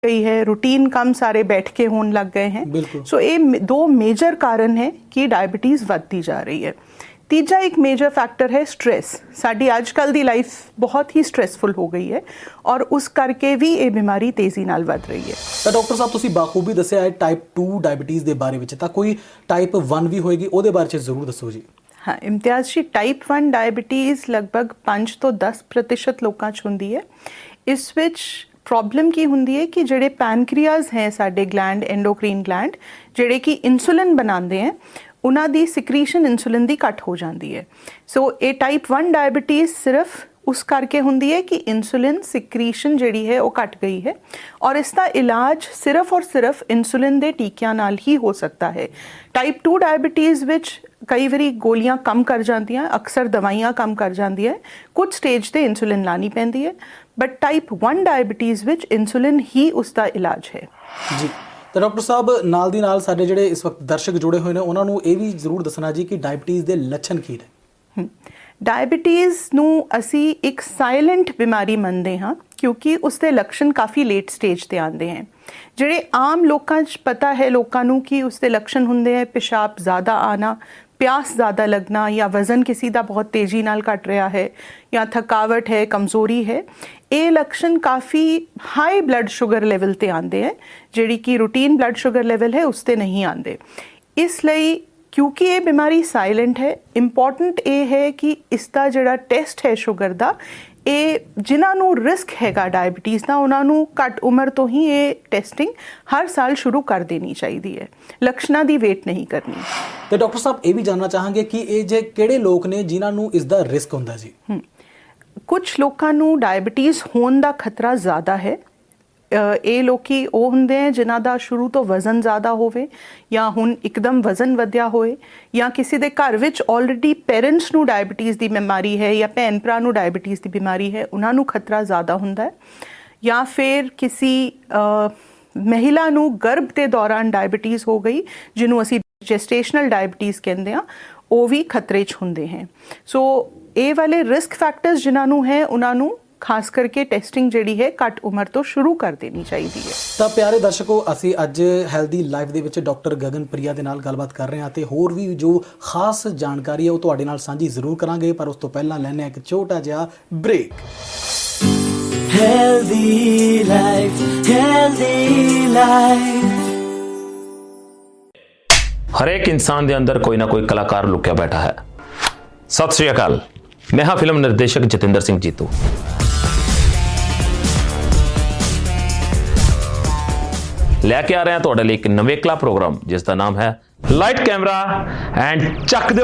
गई है, रूटीन काम सारे बैठ के होने लग गए हैं। सो ये दो मेजर कारण है कि डायबिटीज़ बढ़ती जा रही है। तीजा एक मेजर फैक्टर है स्ट्रेस। साडी आजकल दी लाइफ बहुत ही स्ट्रेसफुल हो गई है और उस करके भी ये बीमारी तेजी नाल बढ़ रही है। तो डॉक्टर साहब तुसी बाखूबी दस्सिया है टाइप 2 डायबिटीज़ के बारे में, तो कोई टाइप 1 भी होएगी, ਉਹਦੇ बारे में जरूर दसो जी। हाँ, इम्तियाज़ जी, टाइप 1 डायबिटीज़ लगभग 5 ਤੋਂ 10% लोगों च हुंदी है। इस विच प्रॉब्लम की हुंदी है कि जेडे पैनक्रियाज हैं साडे ग्लैंड, एंडोक्रीन ग्लैंड, जेडे कि इंसुलिन बनाते हैं, उन्हां दी सिक्रीशन इंसुलिन दी घट हो जाती है। सो ये टाइप 1 डायबिटीज़ सिर्फ उस करके हुंदी है कि इंसुलिन सिक्रीशन जिहड़ी है वो घट गई है और इसका इलाज सिर्फ और सिर्फ इंसुलिन दे टीकियां नाल ही हो सकता है। टाइप 2 डायबिटीज़ विच कई बारी गोलियां कम कर जांदियां, अक्सर दवाइयां कम कर जांदियां, कुछ स्टेज ते इंसुलिन लानी पैंदी है, but type 1 diabetes which insulin ही उसका इलाज है जी। तो डॉक्टर साहब नाल दी नाल साडे जिहड़े इस वक्त दर्शक जुड़े हुए हैं उन्होंने ये भी जरूर दसना जी कि डायबिटीज़ के लक्षण की ने। डायबिटीज़ नूं असी एक साइलेंट बीमारी मनते हाँ क्योंकि उसके लक्षण काफ़ी लेट स्टेज ते आते हैं। जिहड़े आम लोकां च पता है लोकां नूं कि उसके लक्षण हुंदे हैं पेशाब ज़्यादा आना, प्यास ज़्यादा लगना, या वज़न किसी का बहुत तेज़ी नाल घट रहा है, या थकावट है, कमज़ोरी है। ये लक्षण काफ़ी हाई ब्लड शुगर लेवल ते आते हैं, जिहड़ी कि रूटीन ब्लड शुगर लेवल है उसते नहीं आते। इसलिए क्योंकि ये बीमारी साइलेंट है, इंपॉर्टेंट ये है कि इसका जिहड़ा टेस्ट है शुगर का, ये जिन्हां नूं रिस्क हैगा डायबिटीज़ का उन्हां नूं घट उम्र तो ही ये टेस्टिंग हर साल शुरू कर देनी चाहिए है, लक्षणों की वेट नहीं करनी। तो डॉक्टर साहब ये भी जानना चाहांगे कि ये जे किहड़े लोग ने जिन्हां नूं इसका रिस्क हुंदा जी? कुछ लोगों नूं डायबिटीज़ होने का खतरा ज़्यादा है। ये लोग वो होंगे हैं जिन्हों का शुरू तो वज़न ज़्यादा होवे, या हुण एकदम वज़न वधिया होए, या किसी के घर विच ऑलरेडी पेरेंट्स नूं डायबिटीज़ की बीमारी है या भैन भरा नूं डायबिटीज़ की बीमारी है, उन्हां नूं खतरा ज़्यादा हुंदा है, या फिर किसी महिला नूं गर्भ के दौरान डायबिटीज़ हो गई जिन्हों असी जेस्टेशनल डायबिटीज़ कहते हैं, वो भी खतरे च हुंदे हैं। सो ये वाले रिस्क फैक्टर्स जिन्हों है उन्होंने खास करके टेस्टिंग जिहड़ी है घट उम्र तो शुरू कर देनी चाहिए है। तो प्यारे दर्शकों, असी अज हैल्दी लाइफ दे विच डॉक्टर गगनप्रिया दे नाल गलबात कर रहे हैं ते होर भी जो खास जानकारी है वो तुहाडे नाल साझी जरूर करांगे, पर उस तो पहला लैने एक छोटा जिहा break. Healthy life, healthy life. हर एक इंसान के अंदर कोई ना कोई कलाकार लुकिया बैठा है। सत श्री अकाल, मैं हाँ फिल्म निर्देशक जतिंदर सिंह जीतू। लैके आ रहे हैं तुहाडे लई एक नवेकला प्रोग्राम जिसका नाम है light camera and Chak they